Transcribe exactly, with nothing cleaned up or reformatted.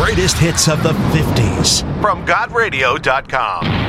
greatest hits of the fifties. From God Radio dot com.